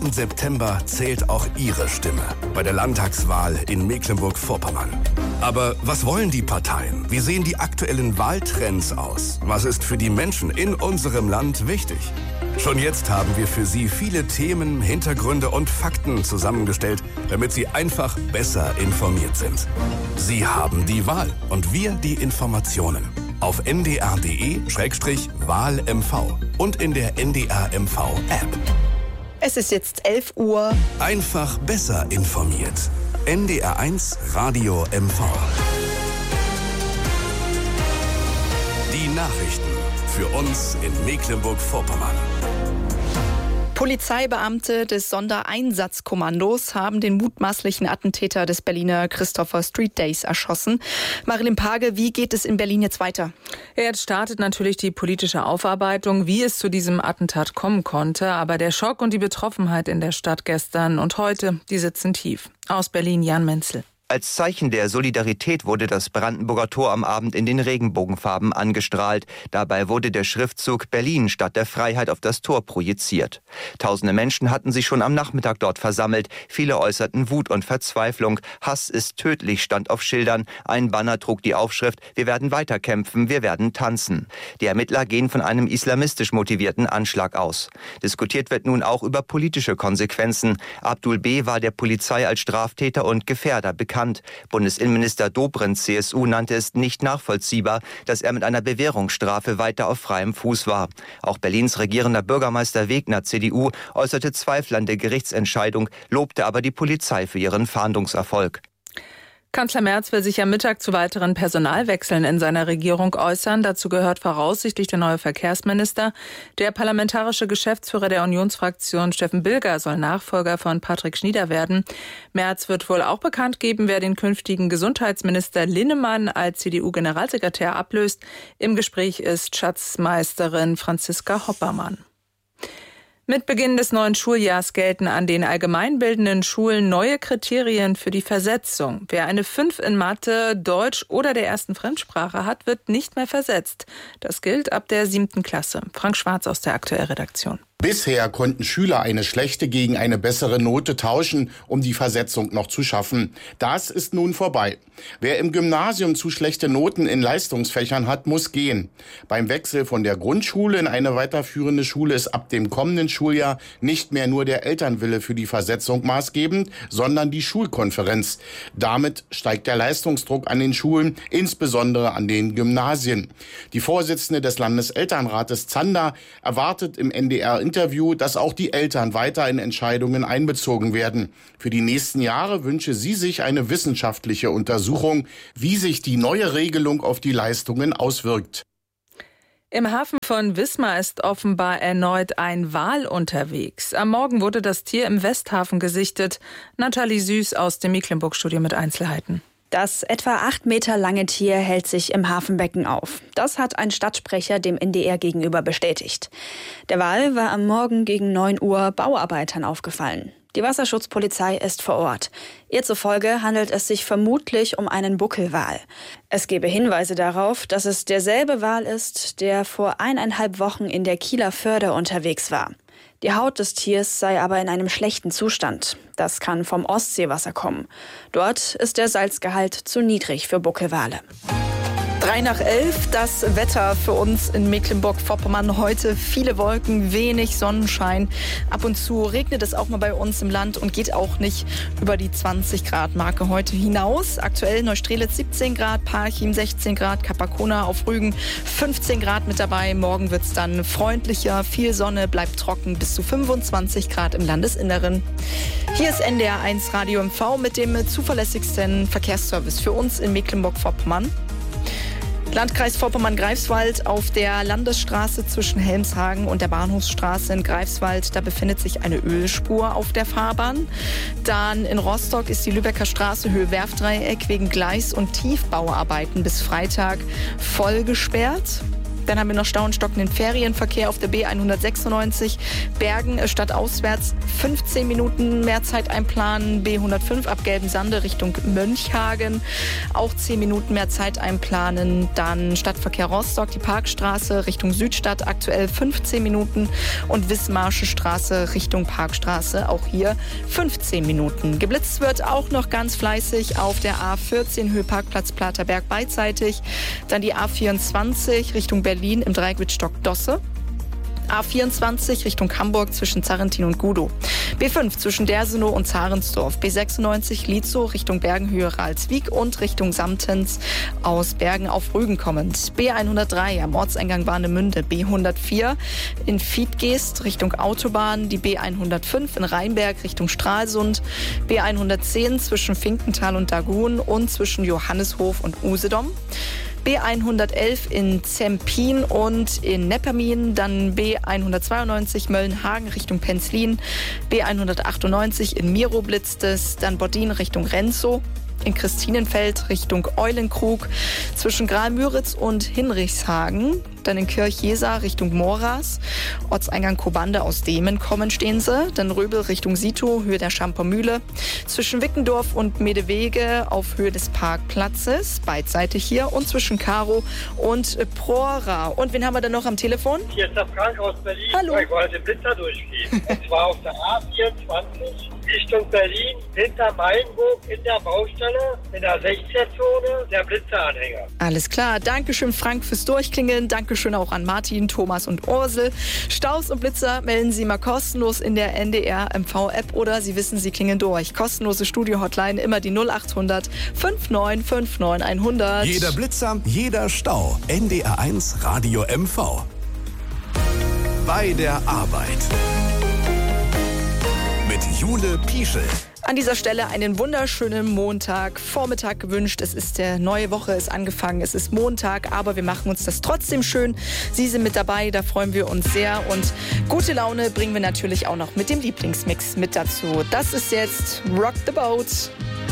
7. September zählt auch Ihre Stimme bei der Landtagswahl in Mecklenburg-Vorpommern. Aber was wollen die Parteien? Wie sehen die aktuellen Wahltrends aus? Was ist für die Menschen in unserem Land wichtig? Schon jetzt haben wir für Sie viele Themen, Hintergründe und Fakten zusammengestellt, damit Sie einfach besser informiert sind. Sie haben die Wahl und wir die Informationen. Auf ndr.de/WahlMV und in der NDR-MV-App. Es ist jetzt 11 Uhr. Einfach besser informiert. NDR1 Radio MV. Die Nachrichten für uns in Mecklenburg-Vorpommern. Polizeibeamte des Sondereinsatzkommandos haben den mutmaßlichen Attentäter des Berliner Christopher Street Days erschossen. Marilyn Page, wie geht es in Berlin jetzt weiter? Jetzt startet natürlich die politische Aufarbeitung, wie es zu diesem Attentat kommen konnte. Aber der Schock und die Betroffenheit in der Stadt gestern und heute, die sitzen tief. Aus Berlin, Jan Menzel. Als Zeichen der Solidarität wurde das Brandenburger Tor am Abend in den Regenbogenfarben angestrahlt. Dabei wurde der Schriftzug Berlin Stadt der Freiheit auf das Tor projiziert. Tausende Menschen hatten sich schon am Nachmittag dort versammelt. Viele äußerten Wut und Verzweiflung. Hass ist tödlich, stand auf Schildern. Ein Banner trug die Aufschrift: Wir werden weiterkämpfen, wir werden tanzen. Die Ermittler gehen von einem islamistisch motivierten Anschlag aus. Diskutiert wird nun auch über politische Konsequenzen. Abdul B. war der Polizei als Straftäter und Gefährder bekannt. Bundesinnenminister Dobrindt, CSU, nannte es nicht nachvollziehbar, dass er mit einer Bewährungsstrafe weiter auf freiem Fuß war. Auch Berlins regierender Bürgermeister Wegner, CDU, äußerte Zweifel an der Gerichtsentscheidung, lobte aber die Polizei für ihren Fahndungserfolg. Kanzler Merz will sich am Mittag zu weiteren Personalwechseln in seiner Regierung äußern. Dazu gehört voraussichtlich der neue Verkehrsminister. Der parlamentarische Geschäftsführer der Unionsfraktion Steffen Bilger soll Nachfolger von Patrick Schnieder werden. Merz wird wohl auch bekannt geben, wer den künftigen Gesundheitsminister Linnemann als CDU-Generalsekretär ablöst. Im Gespräch ist Schatzmeisterin Franziska Hoppermann. Mit Beginn des neuen Schuljahrs gelten an den allgemeinbildenden Schulen neue Kriterien für die Versetzung. Wer eine 5 in Mathe, Deutsch oder der ersten Fremdsprache hat, wird nicht mehr versetzt. Das gilt ab der 7. Klasse. Frank Schwarz aus der Aktuell-Redaktion. Bisher konnten Schüler eine schlechte gegen eine bessere Note tauschen, um die Versetzung noch zu schaffen. Das ist nun vorbei. Wer im Gymnasium zu schlechte Noten in Leistungsfächern hat, muss gehen. Beim Wechsel von der Grundschule in eine weiterführende Schule ist ab dem kommenden Schuljahr nicht mehr nur der Elternwille für die Versetzung maßgebend, sondern die Schulkonferenz. Damit steigt der Leistungsdruck an den Schulen, insbesondere an den Gymnasien. Die Vorsitzende des Landeselternrates Zander erwartet im NDR-Interview, dass auch die Eltern weiter in Entscheidungen einbezogen werden. Für die nächsten Jahre wünsche sie sich eine wissenschaftliche Untersuchung, wie sich die neue Regelung auf die Leistungen auswirkt. Im Hafen von Wismar ist offenbar erneut ein Wal unterwegs. Am Morgen wurde das Tier im Westhafen gesichtet. Nathalie Süß aus dem Mecklenburg-Studio mit Einzelheiten. Das etwa 8 Meter lange Tier hält sich im Hafenbecken auf. Das hat ein Stadtsprecher dem NDR gegenüber bestätigt. Der Wal war am Morgen gegen 9 Uhr Bauarbeitern aufgefallen. Die Wasserschutzpolizei ist vor Ort. Ihr zufolge handelt es sich vermutlich um einen Buckelwal. Es gebe Hinweise darauf, dass es derselbe Wal ist, der vor 1,5 Wochen in der Kieler Förde unterwegs war. Die Haut des Tiers sei aber in einem schlechten Zustand. Das kann vom Ostseewasser kommen. Dort ist der Salzgehalt zu niedrig für Buckelwale. 11:03, das Wetter für uns in Mecklenburg-Vorpommern. Heute viele Wolken, wenig Sonnenschein. Ab und zu regnet es auch mal bei uns im Land und geht auch nicht über die 20-Grad-Marke heute hinaus. Aktuell Neustrelitz 17 Grad, Parchim 16 Grad, Kapakona auf Rügen 15 Grad mit dabei. Morgen wird es dann freundlicher, viel Sonne, bleibt trocken, bis zu 25 Grad im Landesinneren. Hier ist NDR1 Radio MV mit dem zuverlässigsten Verkehrsservice für uns in Mecklenburg-Vorpommern. Landkreis Vorpommern-Greifswald auf der Landesstraße zwischen Helmshagen und der Bahnhofsstraße in Greifswald. Da befindet sich eine Ölspur auf der Fahrbahn. Dann in Rostock ist die Lübecker Straße Höhe Werftdreieck wegen Gleis- und Tiefbauarbeiten bis Freitag voll gesperrt. Dann haben wir noch Stau und stockenden Ferienverkehr auf der B196 Bergen stadtauswärts. 15 Minuten mehr Zeit einplanen. B105 ab Gelbensande Richtung Mönchhagen. Auch 10 Minuten mehr Zeit einplanen. Dann Stadtverkehr Rostock, die Parkstraße Richtung Südstadt. Aktuell 15 Minuten. Und Wismarsche Straße Richtung Parkstraße. Auch hier 15 Minuten. Geblitzt wird auch noch ganz fleißig auf der A14 Höhe Parkplatz Platerberg beidseitig. Dann die A24 Richtung Berlin im Dreieck Wittstock-Dosse. A24 Richtung Hamburg zwischen Zarrentin und Gudow. B5 zwischen Dersenow und Zarensdorf. B96 Lietzow Richtung Bergenhöhe Ralswiek und Richtung Samtens aus Bergen auf Rügen kommend. B103 am Ortseingang Warnemünde. B104 in Fiedgeest Richtung Autobahn. Die B105 in Rheinberg Richtung Stralsund. B110 zwischen Finkenthal und Dagun und zwischen Johanneshof und Usedom. B111 in Zempin und in Neppermin, dann B192 Möllenhagen Richtung Penzlin, B198 in Miro blitzt es, dann Boddin Richtung Renzow, in Christinenfeld Richtung Eulenkrug, zwischen Graal-Müritz und Hinrichshagen, dann in Kirch-Jesa Richtung Moras, Ortseingang Kobande aus Demen kommen stehen sie, dann Röbel Richtung Sito, Höhe der Schampermühle, zwischen Wickendorf und Medewege auf Höhe des Parkplatzes, beidseitig hier, und zwischen Karo und Prora. Und wen haben wir dann noch am Telefon? Hier ist der Frank aus Berlin. Hallo. Ich wollte den Blitzer durchgehen. Und zwar auf der A24 Richtung Berlin, hinter Mainburg in der Baustelle, in der 16-Zone, der Blitzeranhänger. Alles klar, Dankeschön Frank fürs Durchklingeln, Dankeschön auch an Martin, Thomas und Ursel. Staus und Blitzer melden Sie mal kostenlos in der NDR MV-App oder Sie wissen, Sie klingen durch. Kostenlose Studio-Hotline, immer die 0800 5959 100. Jeder Blitzer, jeder Stau. NDR1 Radio MV. Bei der Arbeit. Mit Jule Pieschel. An dieser Stelle einen wunderschönen Montagvormittag gewünscht. Es ist der neue Woche, ist angefangen, es ist Montag, aber wir machen uns das trotzdem schön. Sie sind mit dabei, da freuen wir uns sehr. Und gute Laune bringen wir natürlich auch noch mit dem Lieblingsmix mit dazu. Das ist jetzt Rock the Boat.